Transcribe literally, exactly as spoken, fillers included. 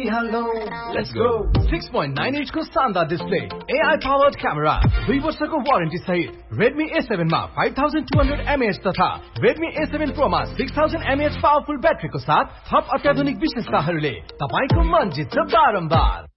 हाल्नु let's go six point nine inch को शानदार display, A I powered camera, दुई वर्षको वारेन्टी सहित Redmi A seven मा five thousand two hundred milliamp hour तथा Redmi A seven Pro मा six thousand milliamp hour powerful ब्याट्रीको साथ थप अत्याधुनिक विशेषताहरूले तपाईको मन जित्छ बारम्बार।